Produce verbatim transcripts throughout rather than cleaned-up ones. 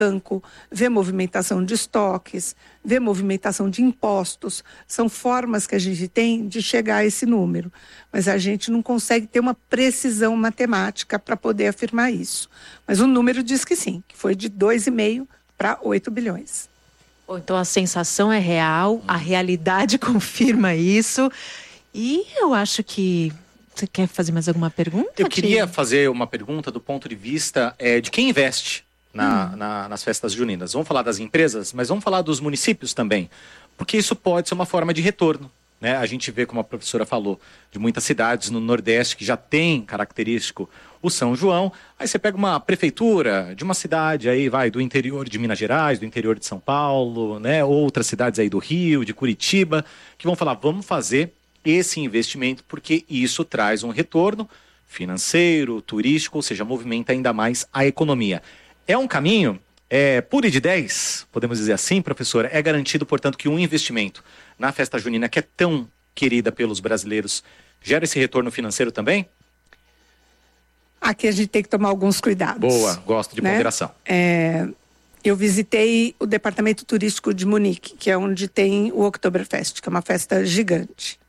banco, ver movimentação de estoques, ver movimentação de impostos. São formas que a gente tem de chegar a esse número. Mas a gente não consegue ter uma precisão matemática para poder afirmar isso. Mas o número diz que sim, que foi de dois vírgula cinco para oito bilhões. Bom, então a sensação é real, a realidade confirma isso. E eu acho que... Você quer fazer mais alguma pergunta? Eu queria fazer uma pergunta do ponto de vista é, de quem investe na, hum. na, nas festas juninas. Vamos falar das empresas, mas vamos falar dos municípios também. Porque isso pode ser uma forma de retorno, né? A gente vê, como a professora falou, de muitas cidades no Nordeste que já tem característico o São João. Aí você pega uma prefeitura de uma cidade aí, vai, do interior de Minas Gerais, do interior de São Paulo, né? Outras cidades aí do Rio, de Curitiba, que vão falar, vamos fazer esse investimento, porque isso traz um retorno financeiro, turístico, ou seja, movimenta ainda mais a economia. É um caminho, é, puro e de dez, podemos dizer assim, professora, é garantido, portanto, que um investimento na festa junina, que é tão querida pelos brasileiros, gera esse retorno financeiro também? Aqui a gente tem que tomar alguns cuidados. Boa, gosto de, né, ponderação. É... Eu visitei o departamento turístico de Munique, que é onde tem o Oktoberfest, que é uma festa gigante.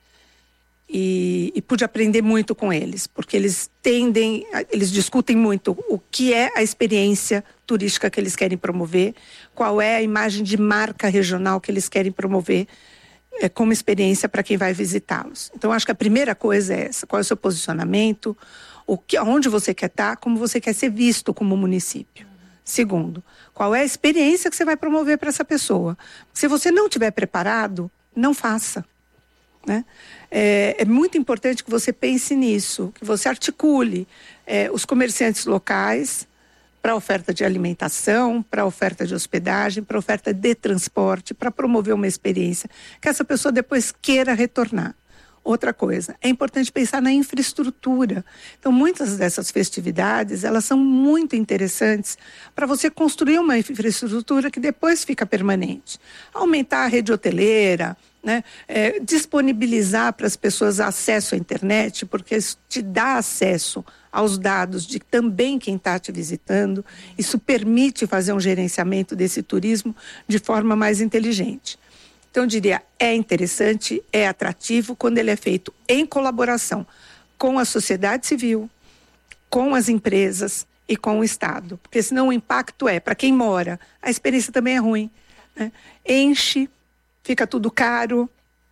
E, e pude aprender muito com eles, porque eles tendem, eles discutem muito o que é a experiência turística que eles querem promover, qual é a imagem de marca regional que eles querem promover é, como experiência para quem vai visitá-los. Então, acho que a primeira coisa é essa, qual é o seu posicionamento, o que, onde você quer estar, como você quer ser visto como município. Segundo, qual é a experiência que você vai promover para essa pessoa. Se você não estiver preparado, não faça. Né? É, é muito importante que você pense nisso, que você articule é, os comerciantes locais para a oferta de alimentação, para a oferta de hospedagem, para a oferta de transporte, para promover uma experiência que essa pessoa depois queira retornar. Outra coisa, é importante pensar na infraestrutura. Então, muitas dessas festividades, elas são muito interessantes para você construir uma infraestrutura que depois fica permanente. Aumentar a rede hoteleira, né? É, disponibilizar para as pessoas acesso à internet, porque isso te dá acesso aos dados de também quem está te visitando. Isso permite fazer um gerenciamento desse turismo de forma mais inteligente. Então, eu diria, é interessante, é atrativo quando ele é feito em colaboração com a sociedade civil, com as empresas e com o Estado. Porque senão o impacto é, para quem mora, a experiência também é ruim, né? Enche, fica tudo caro,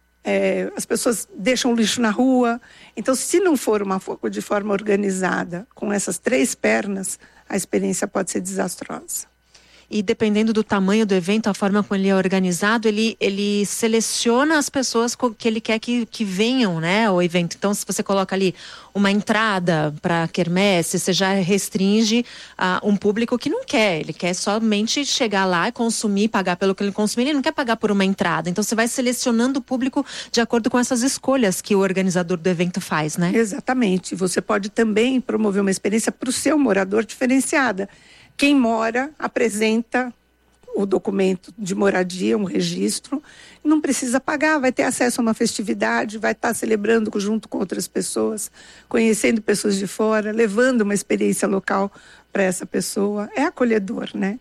é, as pessoas deixam o lixo na rua. Então, se não for uma, de forma organizada, com essas três pernas, a experiência pode ser desastrosa. E dependendo do tamanho do evento, a forma como ele é organizado, ele, ele seleciona as pessoas que ele quer que, que venham, né, ao evento. Então, se você coloca ali uma entrada para a quermesse, você já restringe uh, um público que não quer. Ele quer somente chegar lá e consumir, pagar pelo que ele consumir. Ele não quer pagar por uma entrada. Então, você vai selecionando o público de acordo com essas escolhas que o organizador do evento faz, né? Exatamente. Você pode também promover uma experiência para o seu morador diferenciada. Quem mora apresenta o documento de moradia, um registro, não precisa pagar, vai ter acesso a uma festividade, vai estar celebrando junto com outras pessoas, conhecendo pessoas de fora, levando uma experiência local para essa pessoa. É acolhedor, né?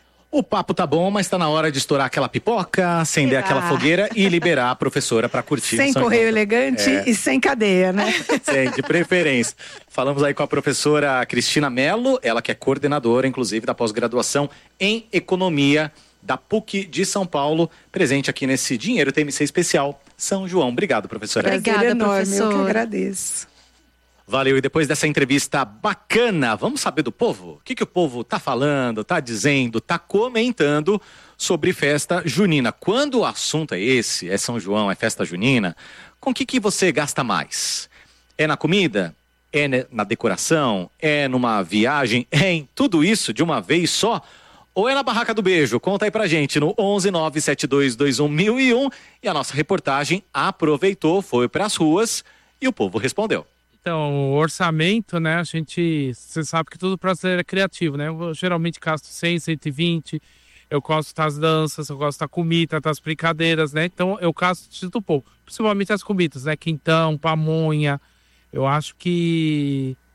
O papo tá bom, mas tá na hora de estourar aquela pipoca, acender ah. aquela fogueira e liberar a professora para curtir. Sem correio elegante é. e sem cadeia, né? Sem, de preferência. Falamos aí com a professora Cristina Mello, ela que é coordenadora, inclusive, da pós-graduação em Economia da P U C de São Paulo, presente aqui nesse Dinheiro T M C especial São João. Obrigado, professora. Obrigada, enorme, professora. Eu que agradeço. Valeu, e depois dessa entrevista bacana, vamos saber do povo? O que, que o povo tá falando, tá dizendo, tá comentando sobre festa junina? Quando o assunto é esse, é São João, é festa junina, com o que, que você gasta mais? É na comida? É na decoração? É numa viagem? É em tudo isso de uma vez só? Ou é na barraca do beijo? Conta aí pra gente no onze nove sete dois dois um mil e um. E a nossa reportagem aproveitou, foi pras ruas e o povo respondeu. Então, o orçamento, né, a gente, você sabe que tudo brasileiro é criativo, né, eu geralmente gasto cem, cento e vinte, eu gosto das danças, eu gosto da comida, das brincadeiras, né, então eu gasto de tudo pouco, principalmente as comidas, né, quintão, pamonha, eu acho que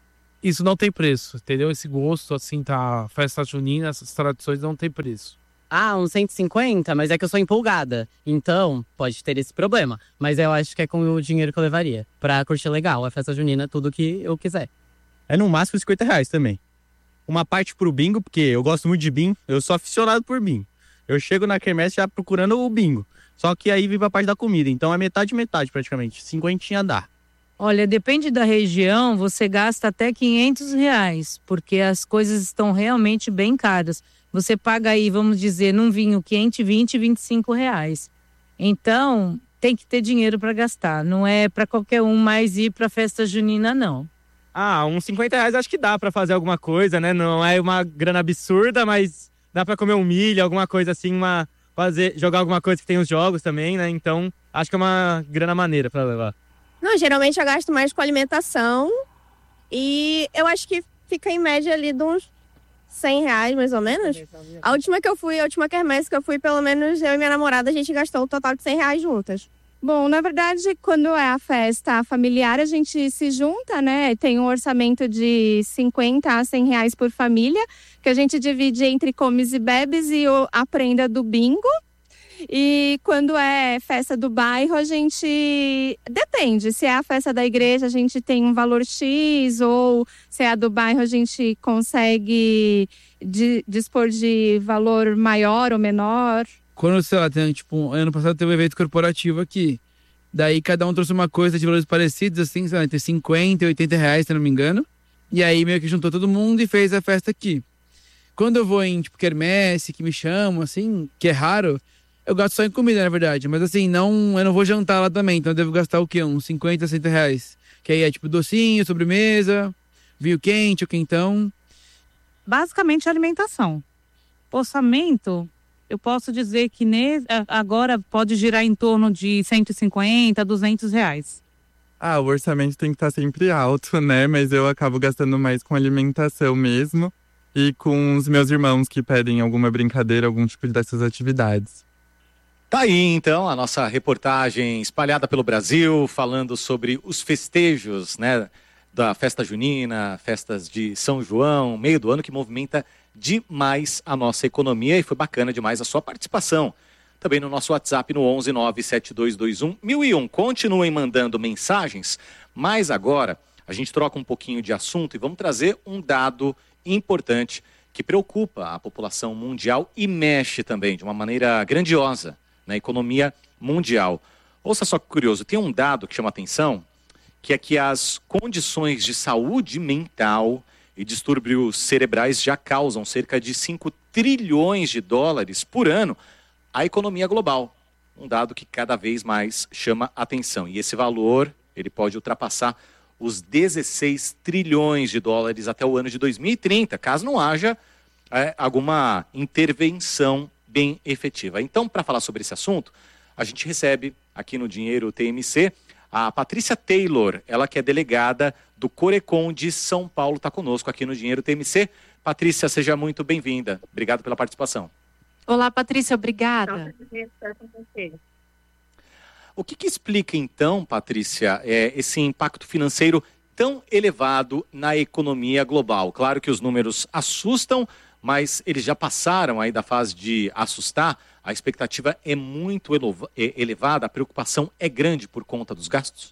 isso não tem preço, entendeu? Esse gosto, assim, tá, festa junina, essas tradições não tem preço. Ah, uns cento e cinquenta, mas é que eu sou empolgada. Então, pode ter esse problema. Mas eu acho que é com o dinheiro que eu levaria. Pra curtir legal, a festa junina, tudo que eu quiser. É no máximo cinquenta reais também. Uma parte pro bingo, porque eu gosto muito de bingo. Eu sou aficionado por bingo. Eu chego na quermesse já procurando o bingo. Só que aí vive a parte da comida. Então é metade metade praticamente. Cinquentinha dá. Olha, depende da região, você gasta até quinhentos reais. Porque as coisas estão realmente bem caras. Você paga aí, vamos dizer, num vinho quente, vinte, vinte e cinco reais. Então, tem que ter dinheiro para gastar. Não é para qualquer um mais ir para festa junina, não. Ah, uns cinquenta reais acho que dá para fazer alguma coisa, né? Não é uma grana absurda, mas dá para comer um milho, alguma coisa assim, uma fazer, jogar alguma coisa que tem os jogos também, né? Então, acho que é uma grana maneira para levar. Não, geralmente eu gasto mais com alimentação e eu acho que fica em média ali de uns cem reais, mais ou menos. A última que eu fui, a última quermesse que eu fui, pelo menos eu e minha namorada, a gente gastou um total de cem reais juntas. Bom, na verdade, quando é a festa familiar, a gente se junta, né? Tem um orçamento de cinquenta a cem reais por família, que a gente divide entre comes e bebes e a prenda do bingo. E quando é festa do bairro, a gente... Depende, se é a festa da igreja, a gente tem um valor X, ou se é a do bairro, a gente consegue de, dispor de valor maior ou menor. Quando, sei lá, tem, tipo, ano passado teve um evento corporativo aqui. Daí cada um trouxe uma coisa de valores parecidos, assim, sei lá, entre cinquenta e oitenta reais, se não me engano. E aí meio que juntou todo mundo e fez a festa aqui. Quando eu vou em, tipo, quermesse, que me chamam, assim, que é raro... Eu gasto só em comida, na verdade. Mas assim, não, eu não vou jantar lá também. Então eu devo gastar o quê? Uns cinquenta, sessenta reais. Que aí é tipo docinho, sobremesa, vinho quente ou quentão. Basicamente alimentação. Orçamento, eu posso dizer que nesse, agora pode girar em torno de cento e cinquenta, duzentos reais. Ah, o orçamento tem que estar sempre alto, né? Mas eu acabo gastando mais com alimentação mesmo. E com os meus irmãos que pedem alguma brincadeira, algum tipo dessas atividades. Tá aí, então, a nossa reportagem espalhada pelo Brasil, falando sobre os festejos, né, da festa junina, festas de São João, meio do ano, que movimenta demais a nossa economia, e foi bacana demais a sua participação. Também no nosso WhatsApp no onze nove sete dois dois um mil e um. Continuem mandando mensagens, mas agora a gente troca um pouquinho de assunto e vamos trazer um dado importante que preocupa a população mundial e mexe também de uma maneira grandiosa na economia mundial. Ouça só que curioso, tem um dado que chama atenção, que é que as condições de saúde mental e distúrbios cerebrais já causam cerca de cinco trilhões de dólares por ano à economia global. Um dado que cada vez mais chama atenção. E esse valor, ele pode ultrapassar os dezesseis trilhões de dólares até o ano de dois mil e trinta, caso não haja é, alguma intervenção bem efetiva. Então, para falar sobre esse assunto, a gente recebe aqui no Dinheiro T M C a Patrícia Taylor, ela que é delegada do Corecon de São Paulo, está conosco aqui no Dinheiro T M C. Patrícia, seja muito bem-vinda. Obrigado pela participação. Olá, Patrícia, obrigada. O que, que explica, então, Patrícia, é, esse impacto financeiro tão elevado na economia global? Claro que os números assustam, mas eles já passaram aí da fase de assustar. A expectativa é muito elevada, a preocupação é grande por conta dos gastos?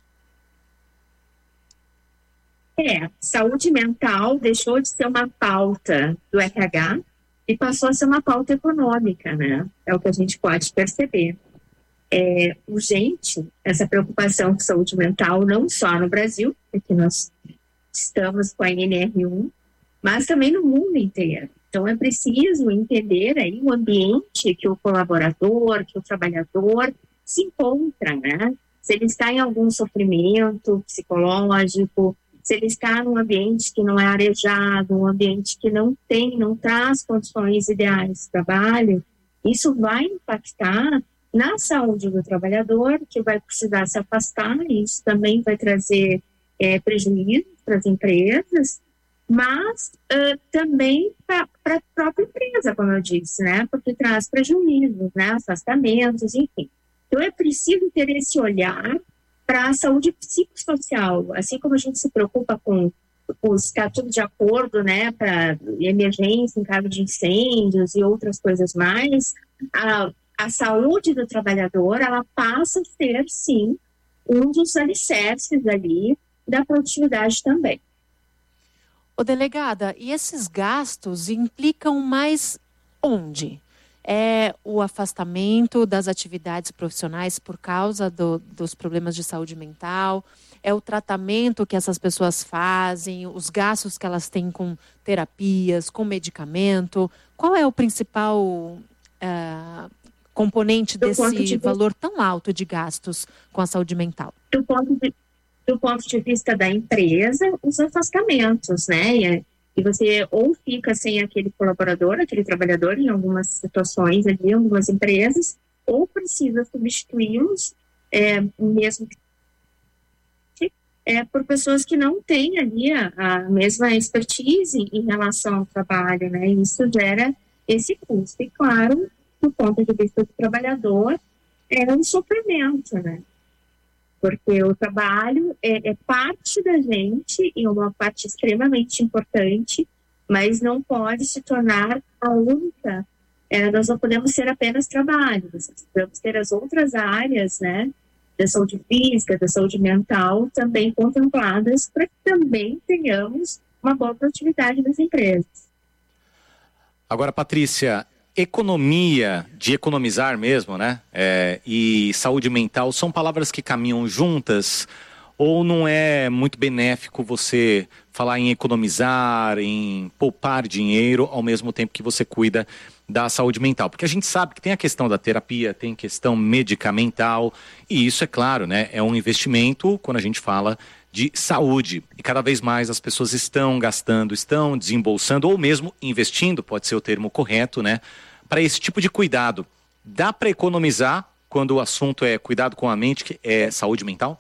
É, saúde mental deixou de ser uma pauta do R H e passou a ser uma pauta econômica, né? É o que a gente pode perceber. É urgente essa preocupação com saúde mental, não só no Brasil, porque nós estamos com a N R um, mas também no mundo inteiro. Então é preciso entender aí o ambiente que o colaborador, que o trabalhador se encontra, né? Se ele está em algum sofrimento psicológico, se ele está num ambiente que não é arejado, um ambiente que não tem, não traz condições ideais de trabalho, isso vai impactar na saúde do trabalhador, que vai precisar se afastar, e isso também vai trazer é, prejuízo para as empresas, mas uh, também para a própria empresa, como eu disse, né? Porque traz prejuízos, né? Afastamentos, enfim. Então é preciso ter esse olhar para a saúde psicossocial, assim como a gente se preocupa com os tudo de acordo, né, para emergência em caso de incêndios e outras coisas mais, a, a saúde do trabalhador, ela passa a ser, sim, um dos alicerces ali da produtividade também. Ô, delegada, e esses gastos implicam mais onde? É o afastamento das atividades profissionais por causa do, dos problemas de saúde mental? É o tratamento que essas pessoas fazem, os gastos que elas têm com terapias, com medicamento? Qual é o principal uh, componente do desse de valor vista, tão alto de gastos com a saúde mental? Do ponto de, do ponto de vista da empresa, os afastamentos, né? E, e você ou fica sem aquele colaborador, aquele trabalhador em algumas situações ali, em algumas empresas, ou precisa substituí-los, é, mesmo que É, por pessoas que não têm ali a, a mesma expertise em relação ao trabalho, né? E isso gera esse custo. E, claro, do ponto de vista do trabalhador, é um sofrimento, né? Porque o trabalho é, é parte da gente e uma parte extremamente importante, mas não pode se tornar a única. É, nós não podemos ser apenas trabalho, nós podemos ter as outras áreas, né? Da saúde física, da saúde mental, também contempladas para que também tenhamos uma boa produtividade das empresas. Agora, Patrícia, economia, de economizar mesmo, né? É, e saúde mental são palavras que caminham juntas, ou não é muito benéfico você falar em economizar, em poupar dinheiro, ao mesmo tempo que você cuida da saúde mental? Porque a gente sabe que tem a questão da terapia, tem questão medicamental, e isso, é claro, né, é um investimento quando a gente fala de saúde. E cada vez mais as pessoas estão gastando, estão desembolsando, ou mesmo investindo, pode ser o termo correto, né, para esse tipo de cuidado. Dá para economizar quando o assunto é cuidado com a mente, que é saúde mental?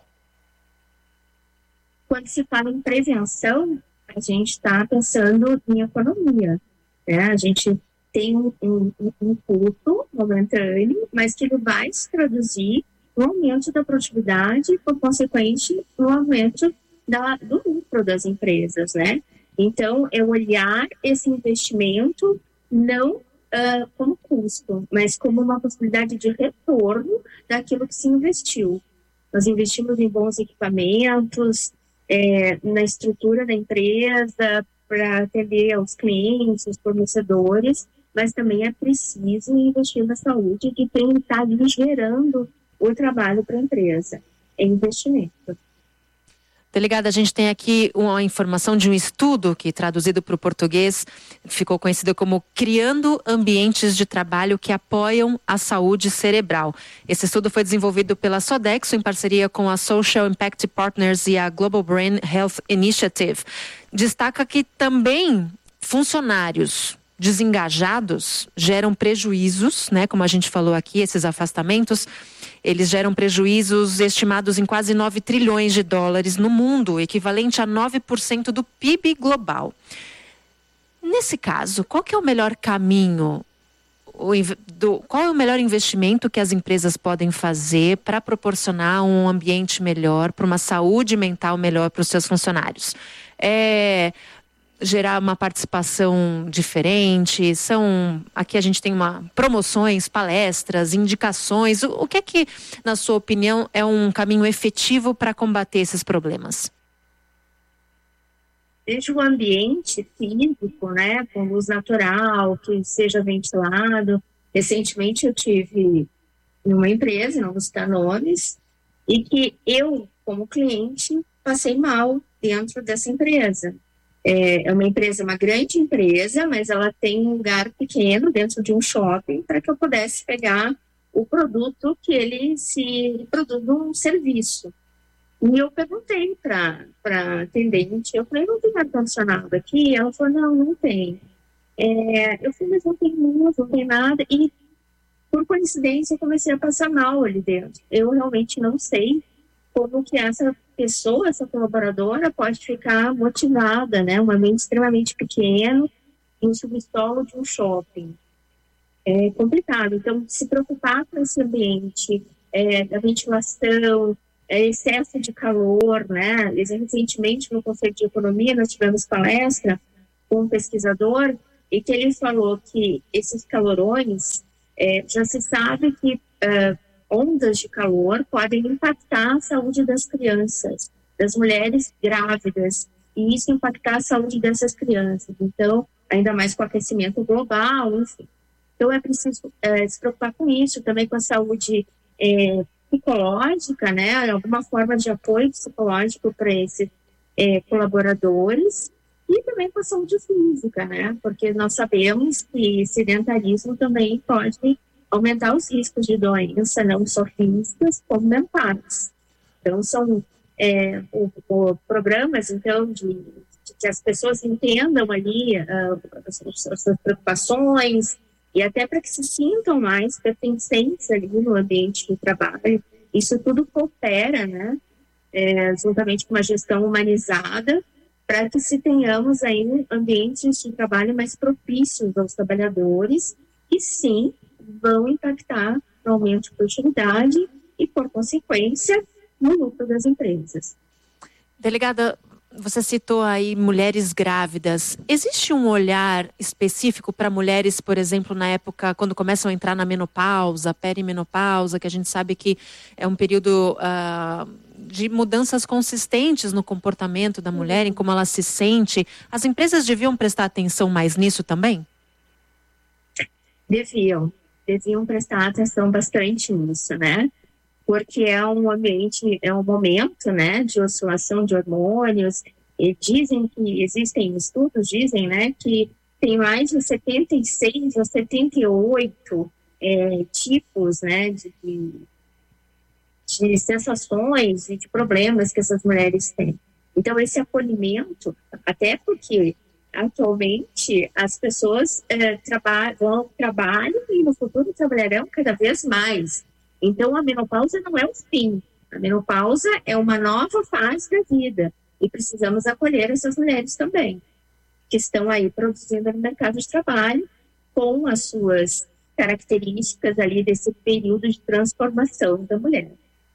Quando se fala em prevenção, a gente está pensando em economia, né? A gente tem um, um, um custo momentâneo, mas que ele vai se traduzir no aumento da produtividade, por consequente, no aumento da, do lucro das empresas, né? Então, é olhar esse investimento não uh, como custo, mas como uma possibilidade de retorno daquilo que se investiu. Nós investimos em bons equipamentos, é, na estrutura da empresa, para atender aos clientes, os fornecedores, mas também é preciso investir na saúde de quem está ali gerando o trabalho para a empresa. É investimento. Delegada, a gente tem aqui uma informação de um estudo que, traduzido para o português, ficou conhecido como Criando Ambientes de Trabalho que Apoiam a Saúde Cerebral. Esse estudo foi desenvolvido pela Sodexo em parceria com a Social Impact Partners e a Global Brain Health Initiative. Destaca que também funcionários desengajados geram prejuízos, né? Como a gente falou aqui, esses afastamentos, eles geram prejuízos estimados em quase nove trilhões de dólares no mundo, equivalente a nove por cento do P I B global. Nesse caso, qual que é o melhor caminho, o, do, qual é o melhor investimento que as empresas podem fazer para proporcionar um ambiente melhor, para uma saúde mental melhor para os seus funcionários? É gerar uma participação diferente, são, aqui a gente tem uma, promoções, palestras, indicações, o, o que é que, na sua opinião, é um caminho efetivo para combater esses problemas? Desde o ambiente físico, né, com luz natural, que seja ventilado. Recentemente eu tive numa empresa, não vou citar nomes, e que eu, como cliente, passei mal dentro dessa empresa. É uma empresa, uma grande empresa, mas ela tem um lugar pequeno dentro de um shopping para que eu pudesse pegar o produto que ele se produz num serviço. E eu perguntei para a atendente, eu falei, não tem ar-condicionado aqui? Ela falou, não, não tem. É, eu falei, mas não tem luz, não tem nada. E, por coincidência, eu comecei a passar mal ali dentro. Eu realmente não sei como que essa pessoa, essa colaboradora pode ficar motivada, né? Um ambiente extremamente pequeno, em um subsolo de um shopping. É complicado. Então, se preocupar com esse ambiente, é, da ventilação, é, excesso de calor, né? Recentemente, no Conselho de Economia, nós tivemos palestra com um pesquisador e que ele falou que esses calorões, é, já se sabe que uh, ondas de calor podem impactar a saúde das crianças, das mulheres grávidas, e isso impactar a saúde dessas crianças. Então, ainda mais com o aquecimento global, enfim. Então, é preciso é, se preocupar com isso, também com a saúde é, psicológica, né? Alguma forma de apoio psicológico para esses é, colaboradores, e também com a saúde física, né? Porque nós sabemos que sedentarismo também pode aumentar os riscos de doença, não só físicas, como mentais. Então, são é, o, o, programas, então, de, de que as pessoas entendam ali uh, as, as suas preocupações, e até para que se sintam mais pertencentes ali no ambiente de trabalho. Isso tudo coopera, né, é, juntamente com uma gestão humanizada, para que se tenhamos aí ambientes de trabalho mais propícios aos trabalhadores, e sim, vão impactar no aumento de produtividade e, por consequência, no lucro das empresas. Delegada, você citou aí mulheres grávidas. Existe um olhar específico para mulheres, por exemplo, na época quando começam a entrar na menopausa, perimenopausa, que a gente sabe que é um período uh, de mudanças consistentes no comportamento da mulher, em como ela se sente. As empresas deviam prestar atenção mais nisso também? Deviam. Deviam prestar atenção bastante nisso, né? Porque é um ambiente, é um momento, né, de oscilação de hormônios, e dizem que, existem estudos, dizem, né, que tem mais de setenta e seis ou setenta e oito é, tipos, né, de, de sensações e de problemas que essas mulheres têm. Então, esse acolhimento, até porque atualmente as pessoas é, traba- vão trabalham e no futuro trabalharão cada vez mais. Então, a menopausa não é o fim. A menopausa é uma nova fase da vida. E precisamos acolher essas mulheres também, que estão aí produzindo no mercado de trabalho com as suas características ali desse período de transformação da mulher.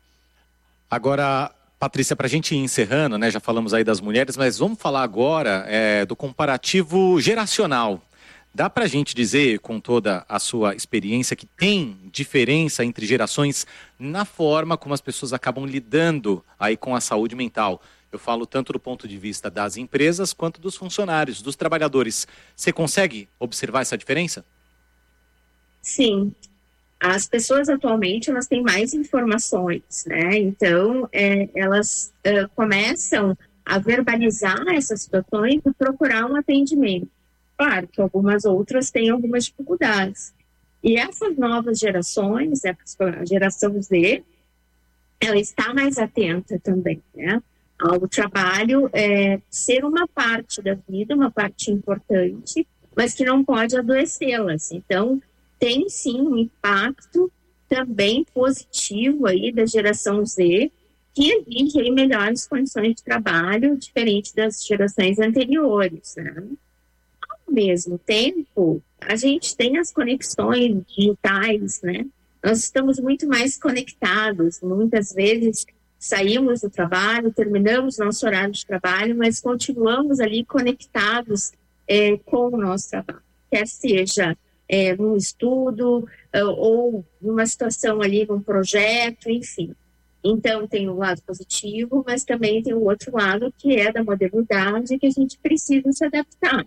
Agora, Patrícia, para a gente ir encerrando, né, já falamos aí das mulheres, mas vamos falar agora é, do comparativo geracional. Dá para a gente dizer, com toda a sua experiência, que tem diferença entre gerações na forma como as pessoas acabam lidando aí com a saúde mental? Eu falo tanto do ponto de vista das empresas quanto dos funcionários, dos trabalhadores. Você consegue observar essa diferença? Sim. As pessoas atualmente elas têm mais informações, né? Então, é, elas é, começam a verbalizar essas situações e procurar um atendimento. Claro que algumas outras têm algumas dificuldades. E essas novas gerações, a geração Z, ela está mais atenta também, né? Ao trabalho é, ser uma parte da vida, uma parte importante, mas que não pode adoecê-las. Então, tem sim um impacto também positivo aí da geração Z, que exige aí melhores condições de trabalho, diferente das gerações anteriores, né? Ao mesmo tempo, a gente tem as conexões digitais, né? Nós estamos muito mais conectados. Muitas vezes saímos do trabalho, terminamos nosso horário de trabalho, mas continuamos ali conectados é, com o nosso trabalho. Quer seja é, num estudo ou numa situação ali, num projeto, enfim. Então, tem o lado positivo, mas também tem o outro lado, que é da modernidade, que a gente precisa se adaptar.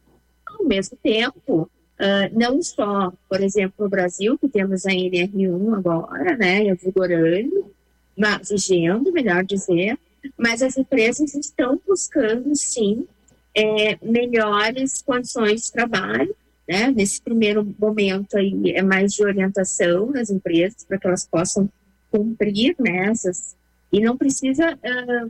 Ao mesmo tempo, uh, não só, por exemplo, no Brasil, que temos a N R um agora, né, vigorando, mas, vigendo, melhor dizer, mas as empresas estão buscando, sim, é, melhores condições de trabalho, né? Nesse primeiro momento aí é mais de orientação nas empresas, para que elas possam cumprir nessas, e não precisa uh,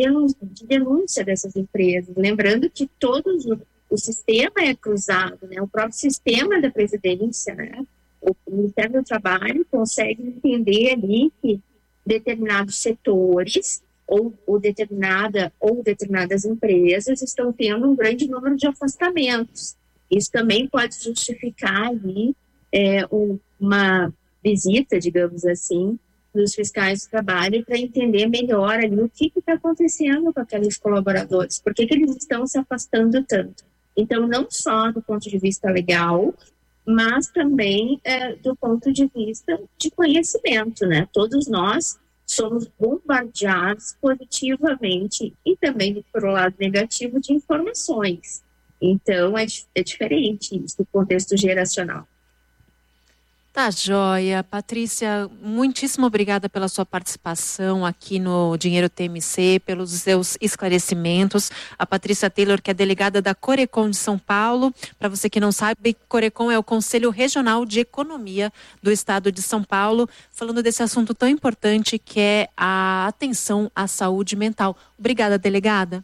de denúncia dessas empresas, lembrando que todos o sistema é cruzado, né? O próprio sistema da Previdência, né? O Ministério do Trabalho consegue entender ali que determinados setores ou, ou, determinada, ou determinadas empresas estão tendo um grande número de afastamentos. Isso também pode justificar ali é, um, uma visita, digamos assim, dos fiscais do trabalho para entender melhor ali o que está acontecendo com aqueles colaboradores, por que, que eles estão se afastando tanto. Então, não só do ponto de vista legal, mas também é, do ponto de vista de conhecimento, né? Todos nós somos bombardeados positivamente e também, por um lado negativo, de informações. Então, é, é diferente isso do contexto geracional. Tá joia. Patrícia, muitíssimo obrigada pela sua participação aqui no Dinheiro T M C, pelos seus esclarecimentos. A Patrícia Taylor, que é delegada da Corecon de São Paulo. Para você que não sabe, Corecon é o Conselho Regional de Economia do Estado de São Paulo, falando desse assunto tão importante que é a atenção à saúde mental. Obrigada, delegada.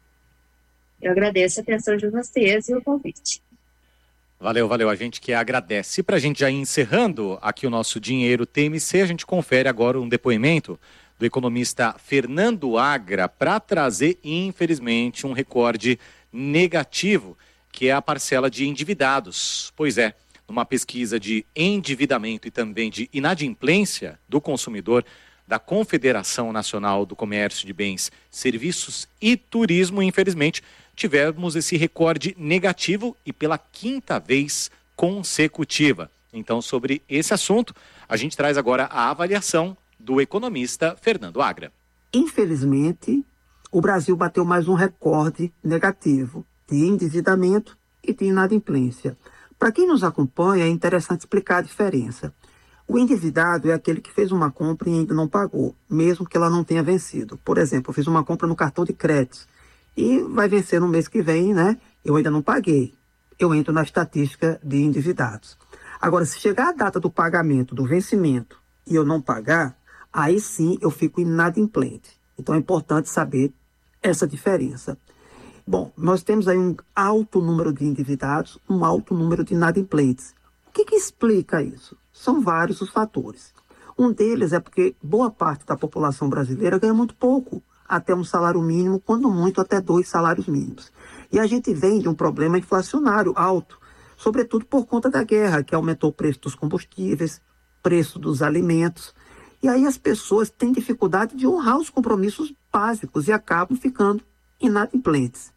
Eu agradeço a atenção de vocês e o convite. Valeu, valeu. A gente que agradece. E para a gente já ir encerrando aqui o nosso Dinheiro T M C, a gente confere agora um depoimento do economista Fernando Agra para trazer, infelizmente, um recorde negativo, que é a parcela de endividados. Pois é, numa pesquisa de endividamento e também de inadimplência do consumidor da Confederação Nacional do Comércio de Bens, Serviços e Turismo, infelizmente, tivemos esse recorde negativo e pela quinta vez consecutiva. Então, sobre esse assunto, a gente traz agora a avaliação do economista Fernando Agra. Infelizmente, o Brasil bateu mais um recorde negativo de endividamento e de inadimplência. Para quem nos acompanha, é interessante explicar a diferença. O endividado é aquele que fez uma compra e ainda não pagou, mesmo que ela não tenha vencido. Por exemplo, eu fiz uma compra no cartão de crédito e vai vencer no mês que vem, né? Eu ainda não paguei. Eu entro na estatística de endividados. Agora, se chegar a data do pagamento, do vencimento, e eu não pagar, aí sim eu fico inadimplente. Então é importante saber essa diferença. Bom, nós temos aí um alto número de endividados, um alto número de inadimplentes. O que que explica isso? São vários os fatores. Um deles é porque boa parte da população brasileira ganha muito pouco, até um salário mínimo, quando muito até dois salários mínimos. E a gente vem de um problema inflacionário alto, sobretudo por conta da guerra, que aumentou o preço dos combustíveis, preço dos alimentos. E aí as pessoas têm dificuldade de honrar os compromissos básicos e acabam ficando inadimplentes.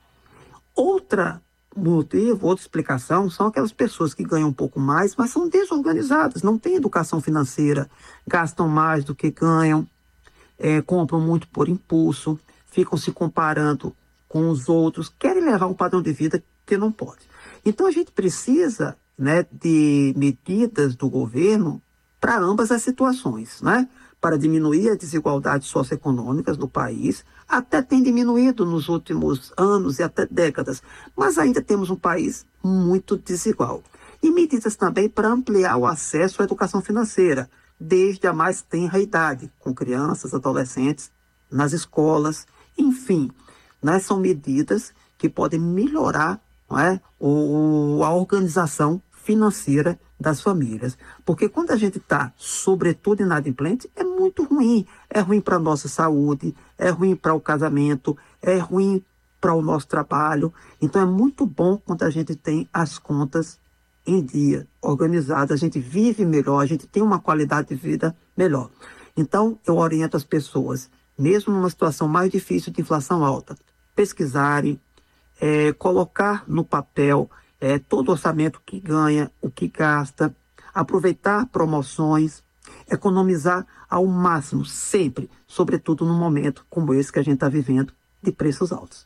Outra motivo, outra explicação, são aquelas pessoas que ganham um pouco mais, mas são desorganizadas, não têm educação financeira, gastam mais do que ganham, é, compram muito por impulso, ficam se comparando com os outros, querem levar um padrão de vida que não pode. Então a gente precisa, né, de medidas do governo para ambas as situações, né? Para diminuir as desigualdades socioeconômicas no país, até tem diminuído nos últimos anos e até décadas, mas ainda temos um país muito desigual. E medidas também para ampliar o acesso à educação financeira, desde a mais tenra idade, com crianças, adolescentes, nas escolas, enfim, né, são medidas que podem melhorar, não é, o, a organização financeira das famílias. Porque quando a gente está, sobretudo, inadimplente, é muito ruim. É ruim para a nossa saúde, é ruim para o casamento, é ruim para o nosso trabalho. Então é muito bom quando a gente tem as contas em dia, organizadas, a gente vive melhor, a gente tem uma qualidade de vida melhor. Então eu oriento as pessoas, mesmo numa situação mais difícil de inflação alta, pesquisarem, é, colocar no papel É, todo o orçamento que ganha, o que gasta, aproveitar promoções, economizar ao máximo, sempre, sobretudo num momento como esse que a gente está vivendo, de preços altos.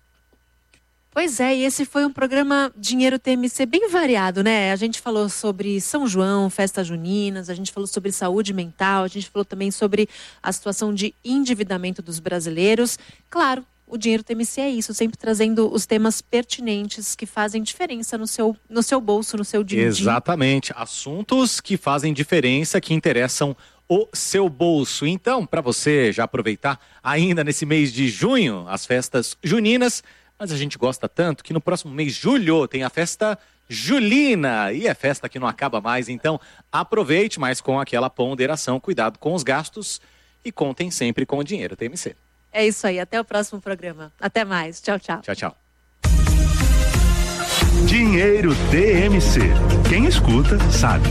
Pois é, e esse foi um programa Dinheiro T M C bem variado, né? A gente falou sobre São João, festas juninas, a gente falou sobre saúde mental, a gente falou também sobre a situação de endividamento dos brasileiros. Claro, o Dinheiro T M C é isso, sempre trazendo os temas pertinentes que fazem diferença no seu, no seu bolso, no seu dia a dia. Exatamente, assuntos que fazem diferença, que interessam o seu bolso. Então, para você já aproveitar ainda nesse mês de junho, as festas juninas, mas a gente gosta tanto que no próximo mês, julho, tem a festa julina, e é festa que não acaba mais, então aproveite, mas com aquela ponderação, cuidado com os gastos e contem sempre com o Dinheiro T M C. É isso aí, até o próximo programa. Até mais, tchau, tchau. Tchau, tchau. Dinheiro T M C. Quem escuta, sabe.